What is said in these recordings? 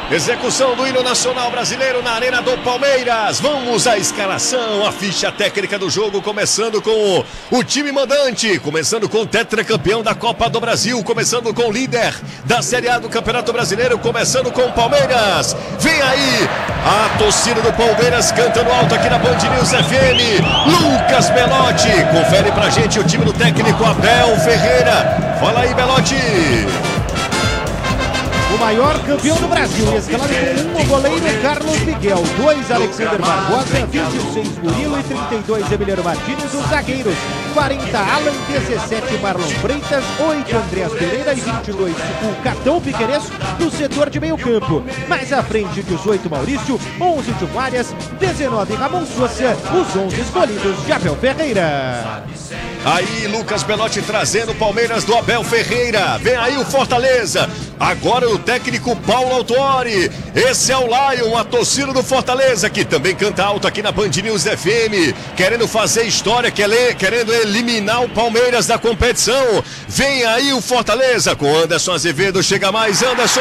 Execução do hino nacional brasileiro na Arena do Palmeiras. Vamos à escalação, a ficha técnica do jogo, começando com o time mandante, começando com o tetracampeão da Copa do Brasil, começando com o líder da Série A do Campeonato Brasileiro, começando com o Palmeiras. Vem aí a torcida do Palmeiras cantando alto aqui na Band News FM. Lucas Belotti, confere pra gente o time do técnico Abel Ferreira. Fala aí, Belotti. O maior campeão do Brasil, escalado com 1 o goleiro Carlos Miguel, 2 Alexander Barbosa, 26 Murilo e 32 Emiliano Martins, os zagueiros, 40 Alan, 17 Marlon Freitas, 8 Andreas Pereira e 22 o Catão Piqueires no setor de meio campo. Mais à frente, 18 Maurício, 11 Gilmar Arias, 19 Ramon Sousa, os 11 escolhidos de Abel Ferreira. Aí Lucas Belotti trazendo o Palmeiras do Abel Ferreira. Vem aí o Fortaleza. Agora o técnico Paulo Autuori. Esse é o Lion, a torcida do Fortaleza, que também canta alto aqui na Band News FM, querendo fazer história, querendo eliminar o Palmeiras da competição. Vem aí o Fortaleza com Anderson Azevedo. Chega mais, Anderson.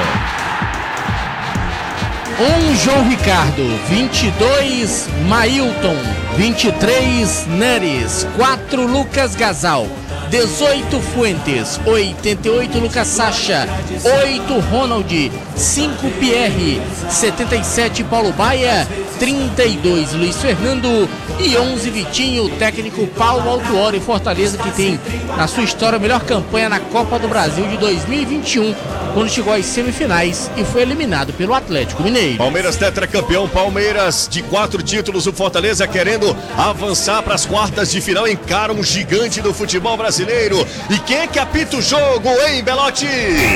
1 João Ricardo, 22 Mailton, 23 Neres, 4 Lucas Gasal, 18 Fuentes, 88 Lucas Sacha, 8 Ronald, 5 Pierre, 77 Paulo Baia, 32 Luiz Fernando e 11 Vitinho. Técnico Paulo Autuori. Fortaleza, que tem na sua história a melhor campanha na Copa do Brasil de 2021, quando chegou às semifinais e foi eliminado pelo Atlético Mineiro. Palmeiras tetracampeão, Palmeiras de 4 títulos, o Fortaleza querendo avançar para as quartas de final, encara um gigante do futebol brasileiro. E quem é que apita o jogo, hein, Belotti?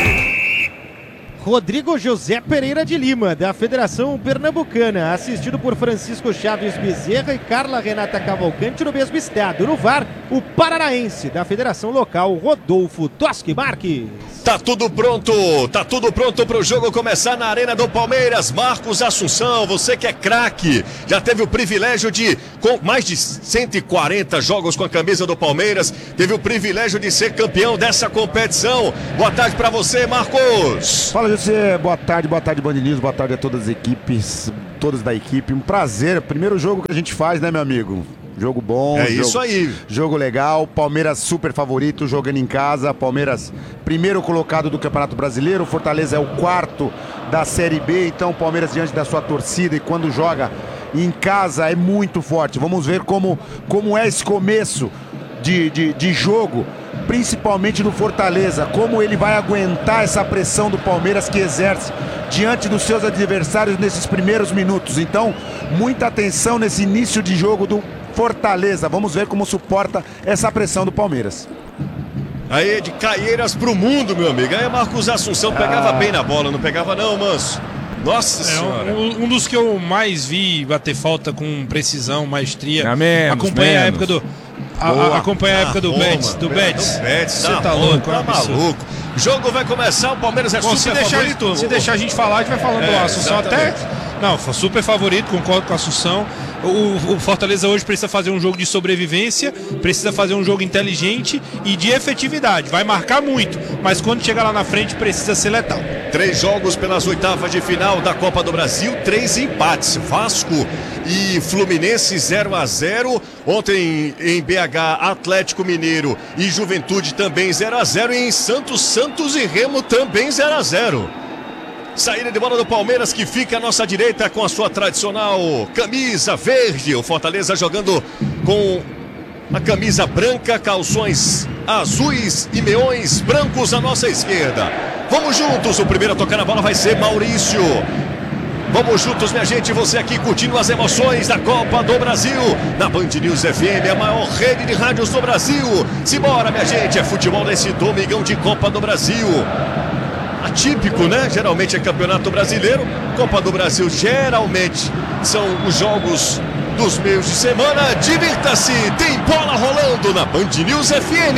Rodrigo José Pereira de Lima, da Federação Pernambucana, assistido por Francisco Chaves Bezerra e Carla Renata Cavalcante no mesmo estado. No VAR, o paranaense da Federação Local, Rodolfo Toschi Marques. Tá tudo pronto pro jogo começar na Arena do Palmeiras. Marcos Assunção, você que é craque, já teve o privilégio de, com mais de 140 jogos com a camisa do Palmeiras, teve o privilégio de ser campeão dessa competição. Boa tarde pra você, Marcos. Fala, José, boa tarde Band News, boa tarde a todas as equipes, todos da equipe. Um prazer, primeiro jogo que a gente faz, né, meu amigo? Jogo bom. É isso aí. Jogo legal, Palmeiras super favorito, jogando em casa. Palmeiras primeiro colocado do Campeonato Brasileiro, Fortaleza é o 4º da Série B. Então Palmeiras diante da sua torcida, e quando joga em casa é muito forte. Vamos ver como é esse começo de jogo, principalmente do Fortaleza, como ele vai aguentar essa pressão do Palmeiras que exerce diante dos seus adversários nesses primeiros minutos. Então, muita atenção nesse início de jogo do Fortaleza. Vamos ver como suporta essa pressão do Palmeiras. Aí de Caieiras pro mundo, meu amigo. Aí Marcos Assunção pegava bem na bola, não pegava não, Manso? Nossa senhora. Um dos que eu mais vi bater falta com precisão, maestria. Acompanha a época do... Acompanha a época do Betis. Você tá louco, tá maluco. O jogo vai começar, o Palmeiras é super favorito. Se deixar a gente falar, a gente vai falando do Assunção até... Não, super favorito, concordo com a Assunção. O Fortaleza hoje precisa fazer um jogo de sobrevivência, precisa fazer um jogo inteligente e de efetividade. Vai marcar muito, mas quando chegar lá na frente precisa ser letal. 3 jogos pelas oitavas de final da Copa do Brasil, 3 empates. Vasco e Fluminense 0-0. Ontem em BH, Atlético Mineiro e Juventude também 0-0. E em Santos e Remo também 0-0. Saída de bola do Palmeiras, que fica à nossa direita com a sua tradicional camisa verde. O Fortaleza jogando com a camisa branca, calções azuis e meões brancos à nossa esquerda. Vamos juntos, o primeiro a tocar na bola vai ser Maurício. Vamos juntos, minha gente, você aqui curtindo as emoções da Copa do Brasil na Band News FM, a maior rede de rádios do Brasil. Simbora, minha gente, é futebol nesse domingão de Copa do Brasil. Atípico, né? Geralmente é Campeonato Brasileiro. Copa do Brasil geralmente são os jogos dos meios de semana. Divirta-se, tem bola rolando na Band News FM.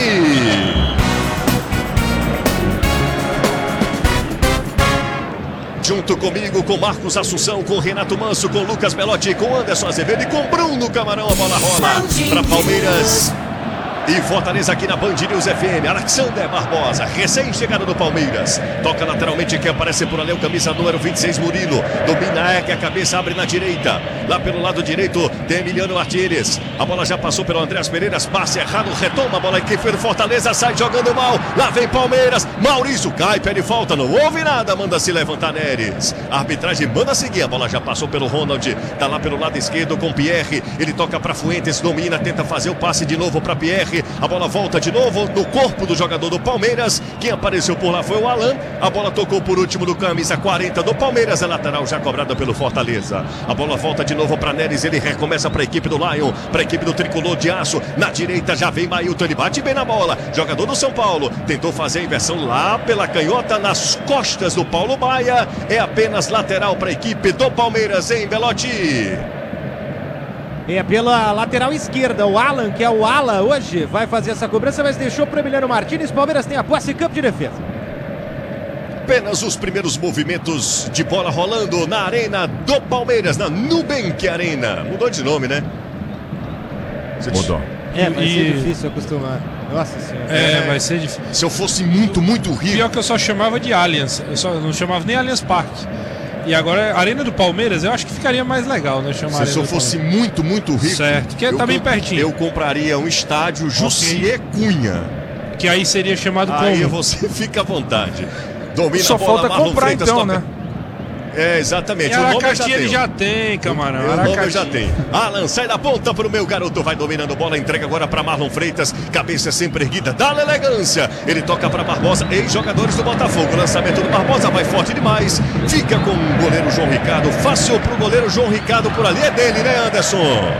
Junto comigo, com Marcos Assunção, com Renato Manso, com Lucas Belotti, com Anderson Azevedo e com Bruno Camarão, a bola rola para Palmeiras e Fortaleza aqui na Band News FM. Alexander Barbosa, recém-chegado do Palmeiras. Toca lateralmente, quem aparece por ali, o camisa número 26, Murilo. Domina que a cabeça abre na direita. Lá pelo lado direito tem Emiliano Martínez. A bola já passou pelo Andreas Pereiras. Passe errado, retoma a bola. Aqui foi do Fortaleza, sai jogando mal. Lá vem Palmeiras. Maurício cai, pede falta. Não houve nada, manda se levantar Neres. A arbitragem manda seguir. A bola já passou pelo Ronald. Tá lá pelo lado esquerdo com Pierre. Ele toca para Fuentes, domina, tenta fazer o passe de novo para Pierre. A bola volta de novo no corpo do jogador do Palmeiras. Quem apareceu por lá foi o Alan. A bola tocou por último do camisa 40 do Palmeiras. A lateral já cobrada pelo Fortaleza. A bola volta de novo para Neres. Ele recomeça para a equipe do Lion, para a equipe do Tricolor de Aço. Na direita já vem Mailton. Ele bate bem na bola. Jogador do São Paulo. Tentou fazer a inversão lá pela canhota nas costas do Paulo Baia. É apenas lateral para a equipe do Palmeiras, hein, Belotti? É pela lateral esquerda, o Alan, que é o ala hoje, vai fazer essa cobrança, mas deixou para o Emiliano Martínez. Palmeiras tem a posse em campo de defesa. Apenas os primeiros movimentos de bola rolando na arena do Palmeiras, na Nubank Arena. Mudou de nome, né? Mudou. Vai ser difícil acostumar. Nossa senhora. Vai ser difícil. Se eu fosse muito rico... Pior que eu só chamava de Allianz. Eu só não chamava nem Allianz Parque. E agora, a Arena do Palmeiras, eu acho que ficaria mais legal, né? Chamar Se eu fosse muito rico... Certo, porque tá bem pertinho. Eu compraria um estádio Jussier Cunha. Que aí seria chamado como? Aí você fica à vontade. Domina Só a bola, falta Marlon comprar Freitas, então, toca. né? É, exatamente. E O nome eu já Aracati ele tenho. já tem, camarão. O nome eu Aracati. já tenho. Alan sai da ponta pro meu garoto. Vai dominando bola. Entrega agora para Marlon Freitas. Cabeça sempre erguida. Dá elegância. Ele toca para Barbosa. Ex-jogadores do Botafogo. Lançamento do Barbosa. Vai forte demais. Fica com o goleiro João Ricardo. Fácil pro goleiro João Ricardo por ali. É dele, né, Anderson?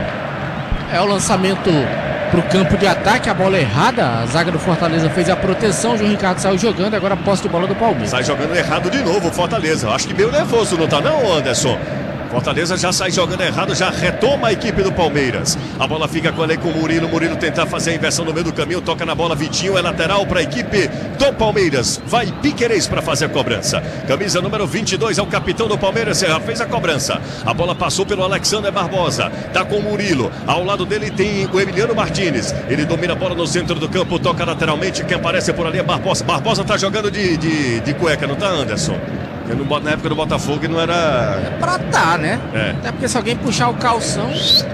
É o lançamento pro campo de ataque, a bola errada. A zaga do Fortaleza fez a proteção. O João Ricardo saiu jogando. Agora a posse de bola do Palmeiras. Sai jogando errado de novo o Fortaleza. Acho que meio nervoso, não tá não, Anderson? Fortaleza já sai jogando errado, já retoma a equipe do Palmeiras. A bola fica com o Murilo. Murilo tentar fazer a inversão no meio do caminho. Toca na bola, Vitinho. É lateral para a equipe do Palmeiras. Vai Piquerez para fazer a cobrança. Camisa número 22 é o capitão do Palmeiras. Já fez a cobrança. A bola passou pelo Alexander Barbosa. Tá com o Murilo. Ao lado dele tem o Emiliano Martínez. Ele domina a bola no centro do campo. Toca lateralmente. Quem aparece por ali é Barbosa. Barbosa tá jogando de cueca, não tá, Anderson? Na época do Botafogo não era... É pra tá, né? É. Até porque se alguém puxar o calção,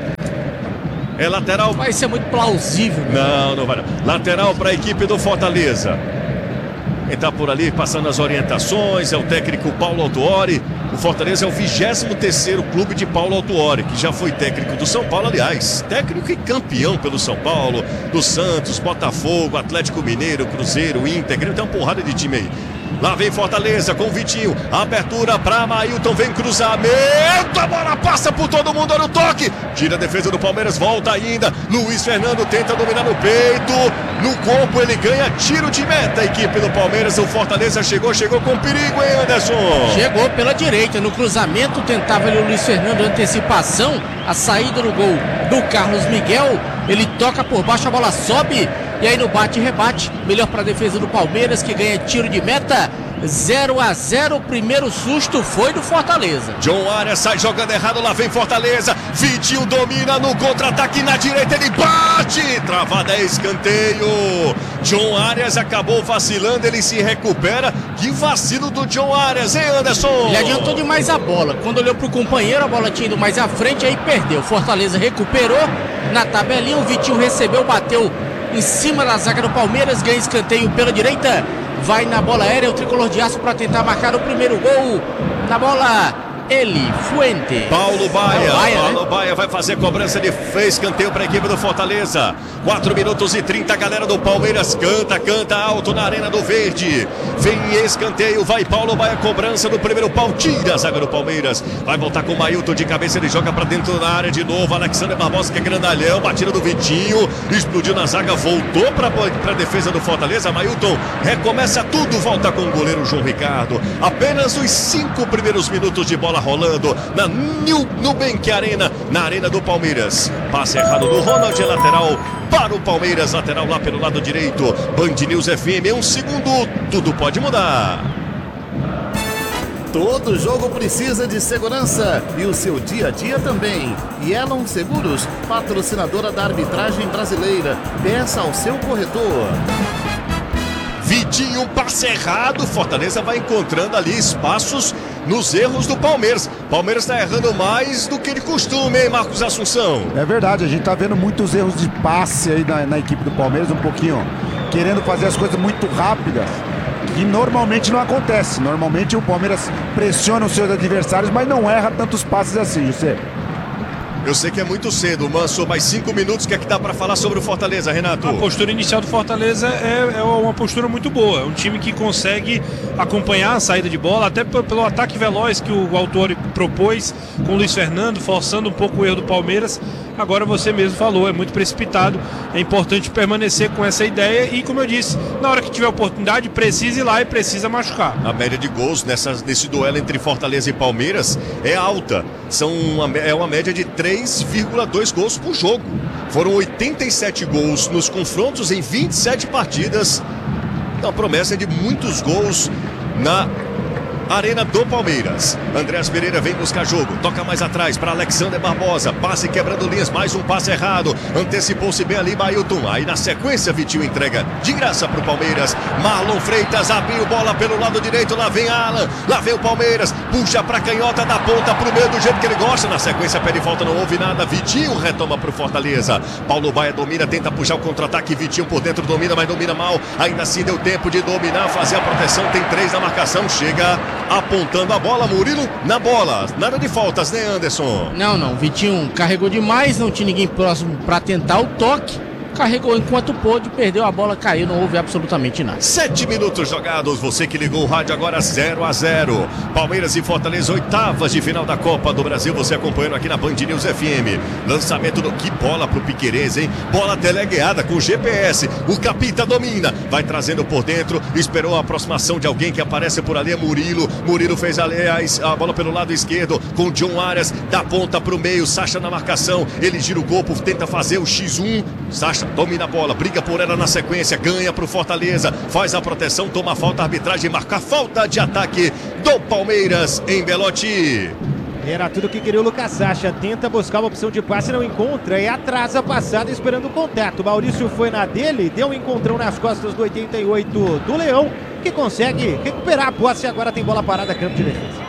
É lateral. vai ser muito plausível. Né? Não vai não. Lateral para a equipe do Fortaleza. Quem tá por ali passando as orientações é o técnico Paulo Autuori. O Fortaleza é o 23º clube de Paulo Autuori, que já foi técnico do São Paulo, aliás, técnico e campeão pelo São Paulo, do Santos, Botafogo, Atlético Mineiro, Cruzeiro, Inter. Ele tem uma porrada de time aí. Lá vem Fortaleza com o Vitinho. Abertura para Mailton. Vem cruzamento. A bola passa por todo mundo. Olha o toque. Tira a defesa do Palmeiras. Volta ainda. Luiz Fernando tenta dominar no peito. No corpo ele ganha tiro de meta. A equipe do Palmeiras. O Fortaleza chegou com perigo, hein, Anderson? Chegou pela direita. No cruzamento tentava ali o Luiz Fernando. Antecipação. A saída do gol do Carlos Miguel. Ele toca por baixo. A bola sobe. E aí no bate e rebate, melhor para a defesa do Palmeiras, que ganha tiro de meta. 0-0, o primeiro susto foi do Fortaleza. John Arias sai jogando errado, lá vem Fortaleza. Vitinho domina no contra-ataque na direita, ele bate. Travada é escanteio. John Arias acabou vacilando, ele se recupera. Que vacilo do John Arias, hein, Anderson? Ele adiantou demais a bola. Quando olhou pro companheiro, a bola tinha ido mais à frente, aí perdeu. Fortaleza recuperou na tabelinha, o Vitinho recebeu, bateu em cima da zaga do Palmeiras, ganha escanteio pela direita, vai na bola aérea, o tricolor de aço para tentar marcar o primeiro gol. Na bola, ele, Fuente. Paulo Baia, Paulo Baia vai fazer cobrança de escanteio para a equipe do Fortaleza. 4 minutos e 30, a galera do Palmeiras canta alto na Arena do Verde. Vem escanteio, vai Paulo Baia, cobrança do primeiro pau, tira a zaga do Palmeiras. Vai voltar com o Mailton de cabeça, ele joga para dentro da área de novo. Alexander Barbosa, que é grandalhão, batida do Vitinho, explodiu na zaga, voltou para a defesa do Fortaleza. Mailton recomeça tudo, volta com o goleiro João Ricardo. Apenas os 5 primeiros minutos de bola rolando na Nubank Arena, na Arena do Palmeiras. Passe errado do Ronald, lateral para o Palmeiras, lateral lá pelo lado direito. Band News FM, 1 segundo, tudo pode mudar. Todo jogo precisa de segurança e o seu dia a dia também. Yellow Seguros, patrocinadora da arbitragem brasileira. Peça ao seu corretor. Vitinho, passe errado. Fortaleza vai encontrando ali espaços nos erros do Palmeiras. Palmeiras está errando mais do que de costume, hein, Marcos Assunção? É verdade, a gente tá vendo muitos erros de passe aí na equipe do Palmeiras, um pouquinho querendo fazer as coisas muito rápidas, que normalmente não acontece. Normalmente o Palmeiras pressiona os seus adversários, mas não erra tantos passes assim, José. Eu sei que é muito cedo, Manso, mais 5 minutos, o que é que dá para falar sobre o Fortaleza, Renato? A postura inicial do Fortaleza é uma postura muito boa, é um time que consegue acompanhar a saída de bola, até pelo ataque veloz que o Autori propôs com o Luiz Fernando, forçando um pouco o erro do Palmeiras. Agora você mesmo falou, é muito precipitado, é importante permanecer com essa ideia e, como eu disse, na hora que tiver oportunidade, precisa ir lá e precisa machucar. A média de gols nesse duelo entre Fortaleza e Palmeiras é alta, é uma média de 3,2 gols por jogo. Foram 87 gols nos confrontos em 27 partidas. A promessa é de muitos gols na Arena do Palmeiras. Andréas Pereira vem buscar jogo, toca mais atrás para Alexander Barbosa, passe quebrando linhas, mais um passe errado, antecipou-se bem ali Mailton, aí na sequência Vitinho entrega de graça para o Palmeiras. Marlon Freitas abriu bola pelo lado direito, lá vem Alan, lá vem o Palmeiras, puxa para canhota, da ponta para o meio do jeito que ele gosta, na sequência pede falta, não houve nada, Vitinho retoma para o Fortaleza. Paulo Baia domina, tenta puxar o contra-ataque, Vitinho por dentro domina, mas domina mal, ainda assim deu tempo de dominar, fazer a proteção, tem 3 na marcação, chega apontando a bola, Murilo na bola, nada de faltas, né, Anderson? Não, Vitinho carregou demais, não tinha ninguém próximo para tentar o toque, carregou enquanto pôde, perdeu a bola, caiu, não houve absolutamente nada. 7 minutos jogados, você que ligou o rádio agora 0-0, Palmeiras e Fortaleza, oitavas de final da Copa do Brasil, você acompanhando aqui na Band News FM, lançamento do, que bola pro Piquerez, hein, bola teleguiada com GPS, o Capita domina, vai trazendo por dentro, esperou a aproximação de alguém que aparece por ali, é Murilo fez aliás a bola pelo lado esquerdo, com John Arias, da ponta pro meio, Sacha na marcação, ele gira o corpo, tenta fazer o X1, Sacha domina a bola, briga por ela na sequência, ganha pro Fortaleza, faz a proteção, toma a falta, a arbitragem marca a falta de ataque do Palmeiras em Belotti. Era tudo que queria o Lucas Sacha, tenta buscar uma opção de passe, não encontra e atrasa a passada esperando o contato. Maurício foi na dele, deu um encontrão nas costas do 88 do Leão, que consegue recuperar a posse e agora tem bola parada, campo de defesa.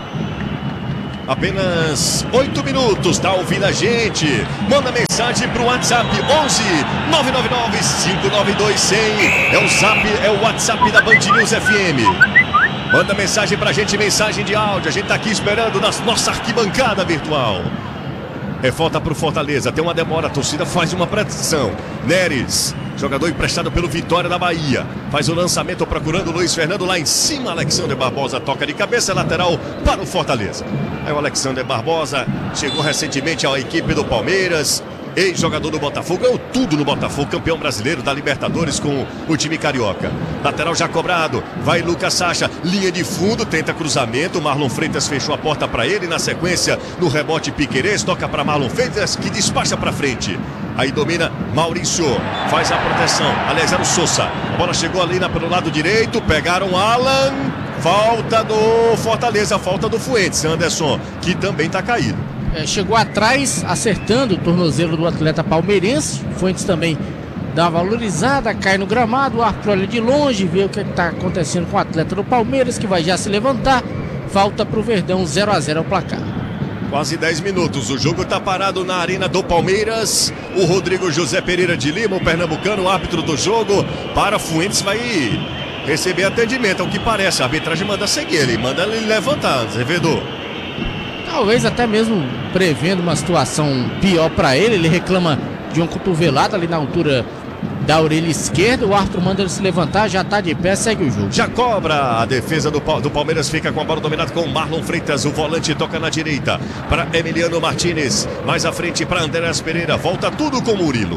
Apenas 8 minutos, tá ouvindo a gente? Manda mensagem pro WhatsApp 11 999 592 100. É o WhatsApp da Band News FM. Manda mensagem pra gente, mensagem de áudio. A gente tá aqui esperando na nossa arquibancada virtual. É falta pro Fortaleza, tem uma demora, a torcida faz uma pressão. Neres, jogador emprestado pelo Vitória da Bahia, faz o lançamento procurando o Luiz Fernando lá em cima. Alexander Barbosa toca de cabeça, lateral para o Fortaleza. Aí o Alexander Barbosa chegou recentemente à equipe do Palmeiras, ex-jogador do Botafogo, ganhou tudo no Botafogo, campeão brasileiro da Libertadores com o time carioca. Lateral já cobrado, vai Lucas Sacha, linha de fundo, tenta cruzamento, Marlon Freitas fechou a porta para ele, na sequência no rebote Piquerez, toca para Marlon Freitas que despacha para frente. Aí domina Maurício, faz a proteção, aliás era o Sousa, a bola chegou ali pelo lado direito, pegaram Alan, falta do Fortaleza, falta do Fuentes, Anderson, que também está caído. Chegou atrás, acertando o tornozelo do atleta palmeirense. Fuentes também dá uma valorizada, cai no gramado, o árbitro olha de longe, vê o que está acontecendo com o atleta do Palmeiras, que vai já se levantar. Falta para o Verdão, 0-0 ao placar. Quase 10 minutos, o jogo está parado na Arena do Palmeiras. O Rodrigo José Pereira de Lima, o pernambucano, o árbitro do jogo, para Fuentes, vai receber atendimento, ao que parece. A arbitragem manda seguir ele, manda ele levantar, Azevedo. Talvez até mesmo prevendo uma situação pior para ele, ele reclama de uma cotovelada ali na altura da orelha esquerda, o árbitro manda ele se levantar, já está de pé, segue o jogo. Já cobra, a defesa do Palmeiras fica com a bola dominada com o Marlon Freitas, o volante toca na direita para Emiliano Martinez, mais à frente para Andréas Pereira, volta tudo com o Murilo.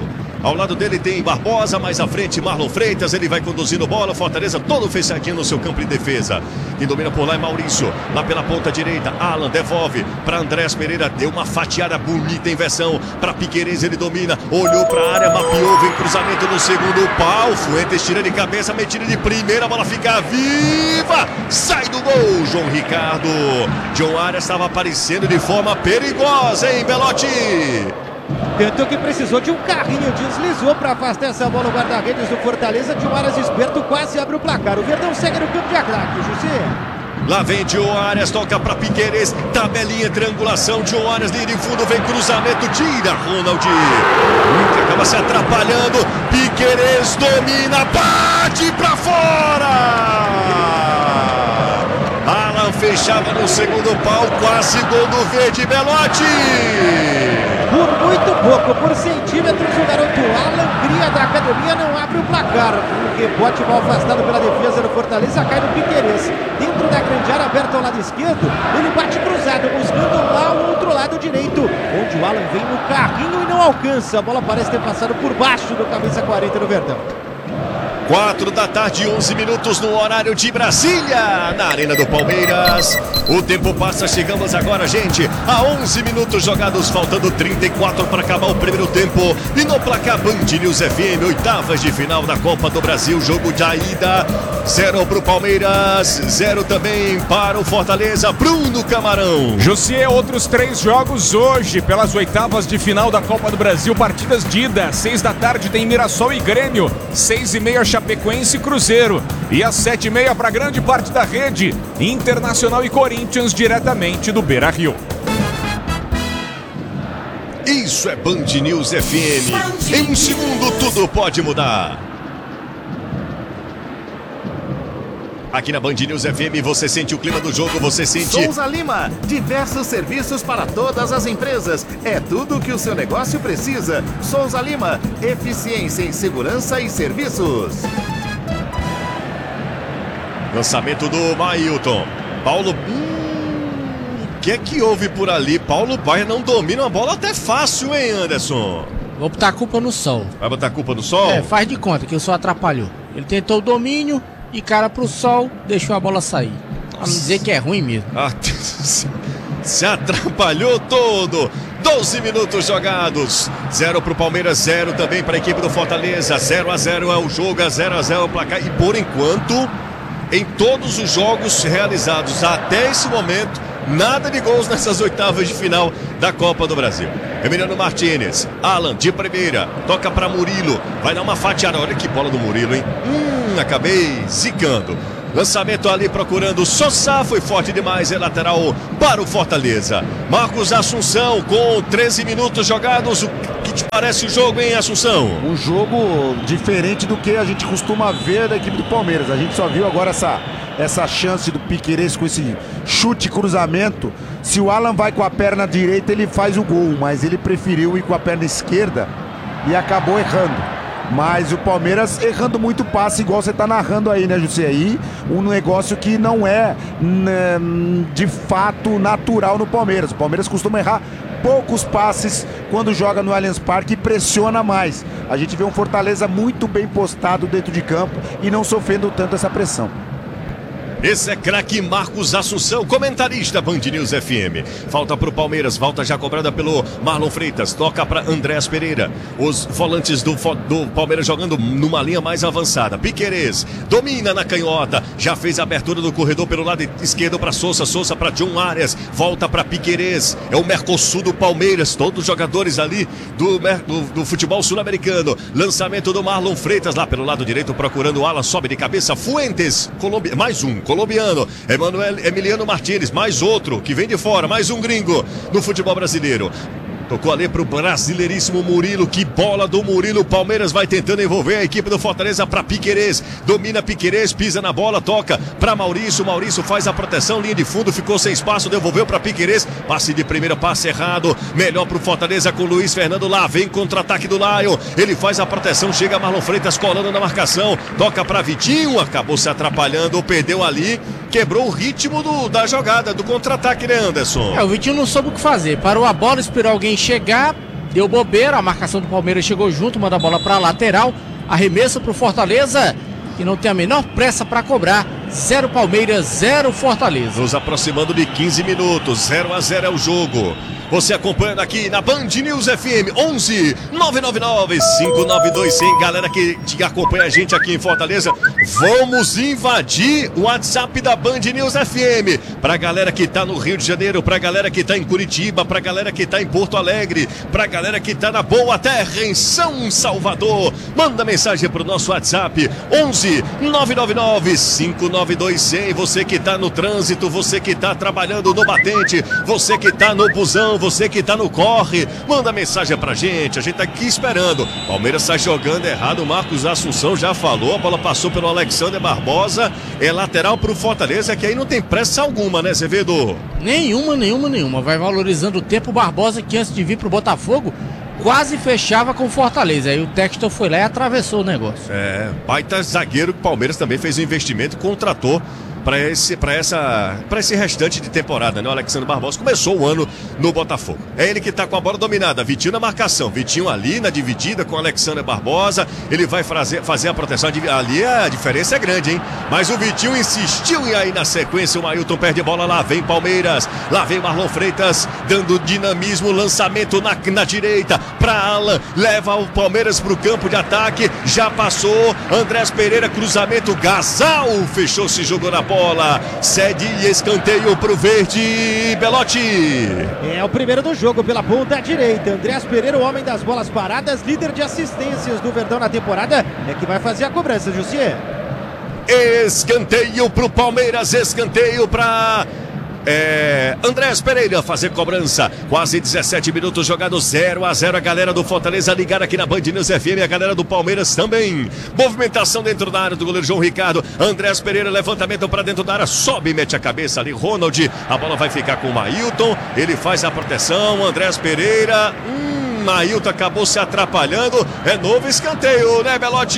Ao lado dele tem Barbosa, mais à frente Marlon Freitas, ele vai conduzindo bola, Fortaleza todo fechadinho no seu campo de defesa. Quem domina por lá é Maurício, lá pela ponta direita, Alan devolve para Andrés Pereira, deu uma fatiada bonita em versão para Piquerez, ele domina, olhou para a área, mapeou, vem cruzamento no segundo pau, Fuentes tira de cabeça, metida de primeira, a bola fica viva, sai do gol, João Ricardo. John Arias estava aparecendo de forma perigosa, hein, Belotti? Tanto que precisou de um carrinho, deslizou para afastar essa bola, o guarda-redes do Fortaleza. John Arias esperto, quase abre o placar. O Verdão segue no campo de ataque, José. Lá vem John Arias, toca para Piquerez, tabelinha, triangulação, John Arias, linha de fundo, vem cruzamento, tira Ronald. Acaba se atrapalhando, Piquerez domina, bate para fora. Alan fechava no segundo pau, quase gol do Verde, Belotti. Por muito pouco, por centímetros, o garoto Alan Cria da academia não abre o placar. Um rebote mal afastado pela defesa do Fortaleza, cai no Piquerez. Dentro da grande área, aberta ao lado esquerdo, ele bate cruzado, buscando lá o outro lado direito, onde o Alan vem no carrinho e não alcança. A bola parece ter passado por baixo do camisa 40 do Verdão. 4 da tarde, 11 minutos no horário de Brasília, na Arena do Palmeiras. O tempo passa, chegamos agora, gente, a 11 minutos jogados, faltando 34 para acabar o primeiro tempo. E no placar Band News FM, oitavas de final da Copa do Brasil, jogo de ida, 0 para o Palmeiras, 0 também para o Fortaleza. Bruno Camarão. José, outros 3 jogos hoje pelas oitavas de final da Copa do Brasil, partidas de ida. 6 da tarde tem Mirassol e Grêmio, 6h30 Chapecoense e Cruzeiro, e às 7h30 para grande parte da rede, Internacional e Corinthians, diretamente do Beira-Rio. Isso é Band News FM. Em um segundo tudo pode mudar. Aqui na Band News FM você sente o clima do jogo, você sente... Souza Lima, diversos serviços para todas as empresas. É tudo o que o seu negócio precisa. Souza Lima, eficiência em segurança e serviços. Lançamento do Mailton. Paulo... O que é que houve por ali? Paulo Baia não domina a bola até fácil, hein, Anderson? Vou botar a culpa no Sol. Vai botar a culpa no Sol? É, faz de conta que o Sol atrapalhou. Ele tentou o domínio e cara pro Sol, deixou a bola sair. Pra não dizer que é ruim mesmo. Se atrapalhou todo. 12 minutos jogados. 0 pro Palmeiras, 0 também para a equipe do Fortaleza. 0-0 é o jogo, 0-0 é o placar. E por enquanto, em todos os jogos realizados até esse momento, nada de gols nessas oitavas de final da Copa do Brasil. Emiliano Martínez, Alan de primeira, toca para Murilo, vai dar uma fatiada. Olha que bola do Murilo, hein? Acabei zicando. Lançamento ali procurando o Sossá, foi forte demais, é lateral para o Fortaleza. Marcos Assunção com 13 minutos jogados. O que te parece o jogo, hein, Assunção? Um jogo diferente do que a gente costuma ver da equipe do Palmeiras. A gente só viu agora essa chance do Piquerez com esse chute cruzamento. Se o Alan vai com a perna direita, ele faz o gol, mas ele preferiu ir com a perna esquerda e acabou errando. Mas o Palmeiras errando muito passe, igual você tá narrando aí, né, José? Aí um negócio que não é de fato natural no Palmeiras. O Palmeiras costuma errar poucos passes quando joga no Allianz Parque e pressiona mais. A gente vê um Fortaleza muito bem postado dentro de campo e não sofrendo tanto essa pressão. Esse é craque Marcos Assunção, comentarista Band News FM. Falta para o Palmeiras, volta já cobrada pelo Marlon Freitas, toca para Andrés Pereira. Os volantes do Palmeiras jogando numa linha mais avançada. Piquerez domina na canhota, já fez a abertura do corredor pelo lado esquerdo para Souza, Souza para John Arias, volta para Piquerez. É o Mercosul do Palmeiras, todos os jogadores ali do futebol sul-americano. Lançamento do Marlon Freitas lá pelo lado direito, procurando o Alan, sobe de cabeça. Fuentes, mais um colombiano, Emiliano Martínez, mais outro que vem de fora, mais um gringo no futebol brasileiro. Tocou ali pro brasileiríssimo Murilo, que bola do Murilo. O Palmeiras vai tentando envolver a equipe do Fortaleza para Piquerez, domina Piquerez, pisa na bola, toca para Maurício, Maurício faz a proteção, linha de fundo, ficou sem espaço, devolveu para Piquerez, passe de primeira, passe errado, melhor pro Fortaleza com Luiz Fernando lá, vem contra-ataque do Lion, ele faz a proteção, chega Marlon Freitas colando na marcação, toca para Vitinho, acabou se atrapalhando, perdeu ali, quebrou o ritmo da jogada, do contra-ataque, né, Anderson? O Vitinho não soube o que fazer, parou a bola, esperou alguém chegar, deu bobeira, a marcação do Palmeiras chegou junto, manda a bola para a lateral, arremesso para o Fortaleza, que não tem a menor pressa para cobrar. 0 Palmeiras, 0 Fortaleza. Nos aproximando de 15 minutos, 0-0 é o jogo. Você acompanhando aqui na Band News FM 11 999 592 100. Galera que acompanha a gente aqui em Fortaleza, vamos invadir o WhatsApp da Band News FM. Pra galera que tá no Rio de Janeiro, pra galera que tá em Curitiba, pra galera que tá em Porto Alegre, pra galera que tá na Boa Terra, em São Salvador. Manda mensagem pro nosso WhatsApp 11 999 592 100. Você que tá no trânsito, você que tá trabalhando no batente, você que tá no busão, você que tá no corre, manda mensagem pra gente, a gente tá aqui esperando. Palmeiras tá jogando errado, o Marcos Assunção já falou, a bola passou pelo Alexander Barbosa, é lateral pro Fortaleza, que aí não tem pressa alguma, né, Zevedo? Nenhuma, vai valorizando o tempo. O Barbosa, que antes de vir pro Botafogo, quase fechava com o Fortaleza, aí o Textor foi lá e atravessou o negócio. Baita zagueiro que o Palmeiras também fez um investimento e contratou para esse restante de temporada, né? O Alexandre Barbosa começou o ano no Botafogo. É ele que tá com a bola dominada, Vitinho na marcação, Vitinho ali na dividida com o Alexandre Barbosa, ele vai fazer a proteção, ali a diferença é grande, hein? Mas o Vitinho insistiu e aí na sequência o Ailton perde a bola, lá vem Palmeiras, lá vem Marlon Freitas, dando dinamismo, lançamento na direita, pra Alan, leva o Palmeiras pro campo de ataque, já passou, Andrés Pereira, cruzamento, Gasal, fechou-se, jogou na bola, cede e escanteio pro Verde, Belotti. É o primeiro do jogo pela ponta direita. Andrés Pereira, o homem das bolas paradas, líder de assistências do Verdão na temporada, é que vai fazer a cobrança, Jussier. Escanteio pro Palmeiras, escanteio pra Andrés Pereira fazer cobrança. Quase 17 minutos jogado, 0-0. A galera do Fortaleza ligada aqui na Band News FM, a galera do Palmeiras também. Movimentação dentro da área do goleiro João Ricardo. Andrés Pereira, levantamento para dentro da área, sobe e mete a cabeça ali. Ronald, a bola vai ficar com o Mailton, ele faz a proteção. Andrés Pereira, Mailton acabou se atrapalhando. É novo escanteio, né, Belotti?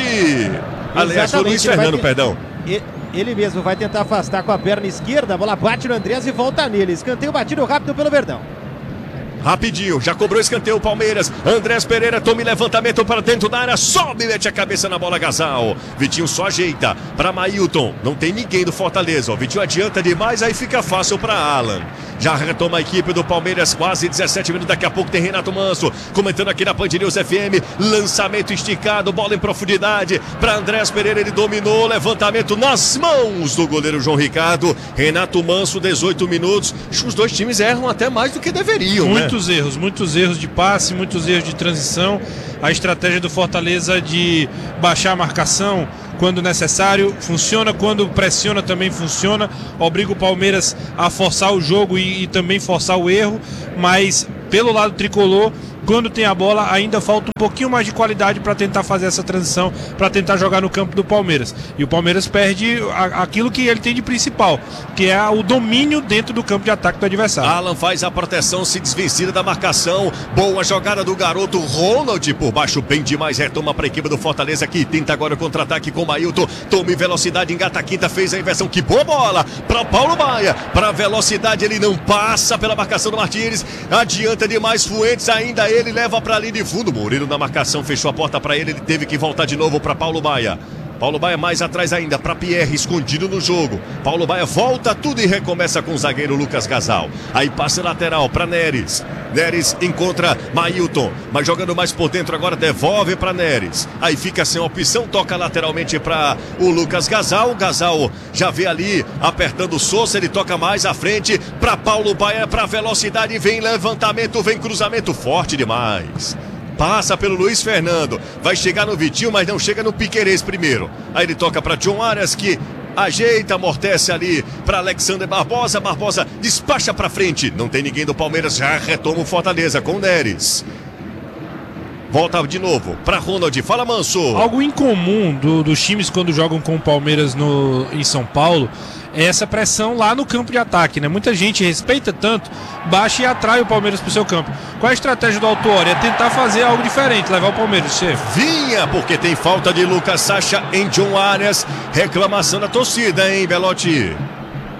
Aliás, o Luiz Fernando, perdão. Ele mesmo vai tentar afastar com a perna esquerda, a bola bate no Andrés e volta nele. Escanteio batido rápido pelo Verdão. Rapidinho, já cobrou escanteio o Palmeiras. Andrés Pereira toma levantamento para dentro da área, sobe e mete a cabeça na bola, Gasal. Vitinho só ajeita para Mailton. Não tem ninguém do Fortaleza. O Vitinho adianta demais, aí fica fácil para Alan. Já retoma a equipe do Palmeiras, quase 17 minutos. Daqui a pouco tem Renato Manso comentando aqui na Band News FM. Lançamento esticado, bola em profundidade para Andrés Pereira. Ele dominou, levantamento nas mãos do goleiro João Ricardo. Renato Manso, 18 minutos. Os dois times erram até mais do que deveriam, né? Muitos erros de passe, muitos erros de transição. A estratégia do Fortaleza de baixar a marcação quando necessário funciona, quando pressiona também funciona, obriga o Palmeiras a forçar o jogo e também forçar o erro, mas pelo lado tricolor, quando tem a bola, ainda falta um pouquinho mais de qualidade para tentar fazer essa transição, para tentar jogar no campo do Palmeiras. E o Palmeiras perde aquilo que ele tem de principal, que é o domínio dentro do campo de ataque do adversário. Alan faz a proteção, se desvencilha da marcação. Boa jogada do garoto Ronald por baixo, bem demais. Retoma para a equipe do Fortaleza, que tenta agora o contra-ataque com o Mailton. Toma em velocidade, engata a quinta, fez a inversão. Que boa bola para Paulo Baia. Para velocidade, ele não passa pela marcação do Martínez. Adianta demais Fuentes, ainda ele leva para a linha de fundo. Murilo na marcação, fechou a porta para ele. Ele teve que voltar de novo para Paulo Baia. Paulo Baia mais atrás ainda para Pierre, escondido no jogo. Paulo Baia volta tudo e recomeça com o zagueiro Lucas Gasal. Aí passa lateral para Neres. Neres encontra Mailton, mas jogando mais por dentro agora, devolve para Neres. Aí fica sem opção, toca lateralmente para o Lucas Gasal. Gasal já vê ali apertando o Sousa, ele toca mais à frente para Paulo Baia, para velocidade, vem levantamento, vem cruzamento forte demais. Passa pelo Luiz Fernando, vai chegar no Vitinho, mas não chega no Piquerez primeiro. Aí ele toca para John Arias, que ajeita, amortece ali para Alexander Barbosa. Barbosa despacha para frente, não tem ninguém do Palmeiras, já retoma o Fortaleza com o Neres. Volta de novo para Ronald, fala Manso. Algo incomum dos times quando jogam com o Palmeiras em São Paulo é essa pressão lá no campo de ataque, né? Muita gente respeita tanto, baixa e atrai o Palmeiras pro seu campo. Qual é a estratégia do Autuori? É tentar fazer algo diferente, levar o Palmeiras, chefe. Vinha, porque tem falta de Lucas Sacha em John Arias. Reclamação da torcida, hein, Belotti?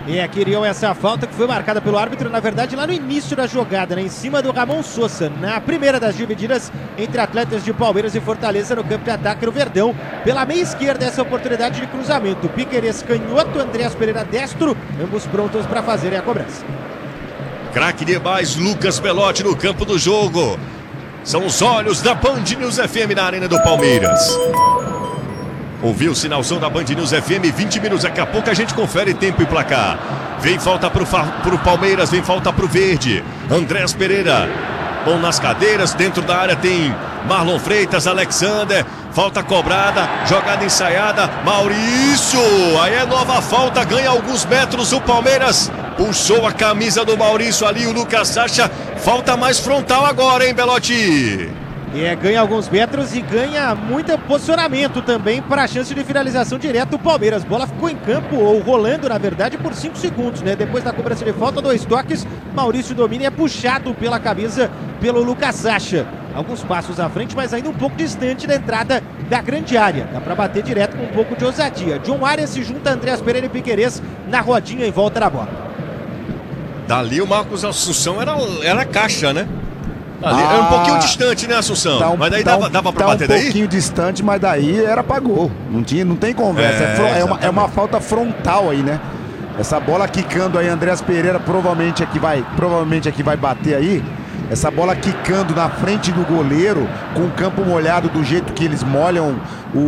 Queriam essa falta que foi marcada pelo árbitro, na verdade, lá no início da jogada, né? Em cima do Ramon Sosa, na primeira das divididas entre atletas de Palmeiras e Fortaleza no campo de ataque no Verdão. Pela meia esquerda, essa oportunidade de cruzamento. Piquerez canhoto, Andreas Pereira destro, ambos prontos para fazerem a cobrança. Craque demais, Lucas Belotti no campo do jogo. São os olhos da Band News FM na Arena do Palmeiras. Ouviu o sinalzão da Band News FM, 20 minutos, daqui a pouco a gente confere tempo e placar. Vem falta pro Palmeiras, vem falta pro Verde. Andreas Pereira, mão nas cadeiras, dentro da área tem Marlon Freitas, Alexander, falta cobrada, jogada ensaiada, Maurício, aí é nova falta, ganha alguns metros o Palmeiras, puxou a camisa do Maurício ali, o Lucas Sacha, falta mais frontal agora, hein, Belotti? Ganha alguns metros e ganha muito posicionamento também para a chance de finalização direta do Palmeiras. Bola ficou em campo, ou rolando na verdade, por 5 segundos, né? Depois da cobrança de falta, 2 toques, Maurício domina e é puxado pela camisa pelo Lucas Sacha. Alguns passos à frente, mas ainda um pouco distante da entrada da grande área. Dá para bater direto com um pouco de ousadia. John Arias se junta a Andreas Pereira e Piquerez na rodinha em volta da bola. Dali o Marcos Assunção era caixa, né? É um pouquinho distante, né, Assunção? Mas daí dava pra bater daí? Um pouquinho distante, mas daí era pra gol. Não tem conversa. É uma falta frontal aí, né? Essa bola quicando aí, Andreas Pereira provavelmente é que vai bater aí. Essa bola quicando na frente do goleiro, com o campo molhado do jeito que eles molham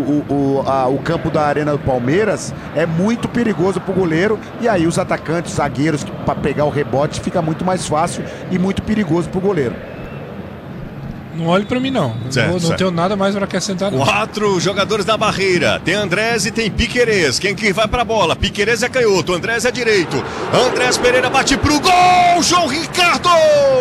o campo da Arena do Palmeiras, é muito perigoso pro goleiro. E aí os atacantes, zagueiros, para pegar o rebote fica muito mais fácil e muito perigoso pro goleiro. Não olhe pra mim, não. Não tenho nada mais pra acrescentar, não. 4 jogadores na barreira. Tem Andrés e tem Piquerez. Quem que vai pra bola? Piquerez é canhoto, Andrés é direito. Andrés Pereira bate pro gol! João Ricardo!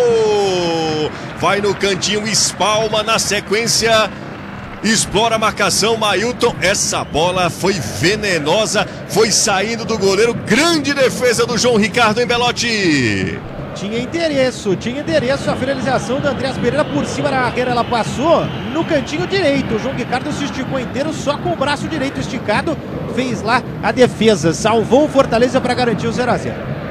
Vai no cantinho, espalma na sequência. Explora a marcação, Mailton. Essa bola foi venenosa. Foi saindo do goleiro. Grande defesa do João Ricardo em Belotti. Tinha endereço a finalização da Andreas Pereira por cima da barreira, ela passou no cantinho direito. O João Ricardo se esticou inteiro, só com o braço direito esticado, fez lá a defesa, salvou o Fortaleza para garantir o 0-0.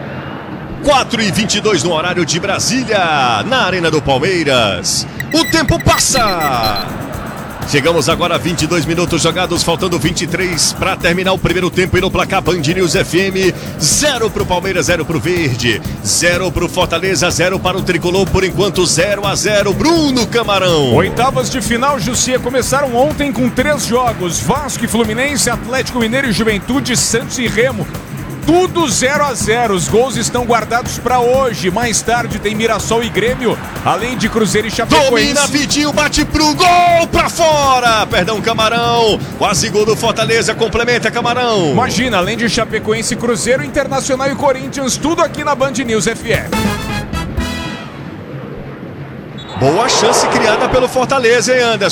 4h22 no horário de Brasília, na Arena do Palmeiras. O tempo passa! Chegamos agora a 22 minutos jogados, faltando 23 para terminar o primeiro tempo e no placar Band News FM, 0 para o Palmeiras, 0 para o Verde, 0 para o Fortaleza, 0 para o Tricolor, por enquanto 0-0, Bruno Camarão. Oitavas de final, Jussia, começaram ontem com 3 jogos, Vasco e Fluminense, Atlético Mineiro e Juventude, Santos e Remo. Tudo 0-0, os gols estão guardados para hoje. Mais tarde tem Mirassol e Grêmio, além de Cruzeiro e Chapecoense. Domina Vidinho, bate pro gol, pra fora. Perdão, Camarão. Quase gol do Fortaleza, complementa, Camarão. Imagina, além de Chapecoense e Cruzeiro, Internacional e Corinthians, tudo aqui na Band News FM. Boa chance criada pelo Fortaleza, hein, Anderson?